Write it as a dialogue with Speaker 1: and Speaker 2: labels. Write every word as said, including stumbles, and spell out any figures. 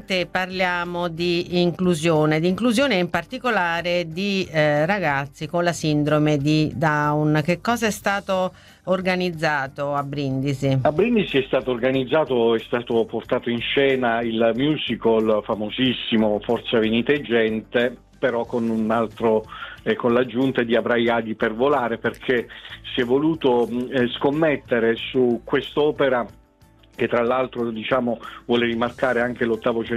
Speaker 1: te parliamo di inclusione, di inclusione in particolare di eh, ragazzi con la sindrome di Down. Che cosa è stato organizzato a Brindisi?
Speaker 2: A Brindisi è stato organizzato, è stato portato in scena il musical famosissimo Forza Venite Gente, però con un altro, eh, con l'aggiunta di Avrai ali per volare, perché si è voluto eh, scommettere su quest'opera che tra l'altro, diciamo, vuole rimarcare anche l'ottavo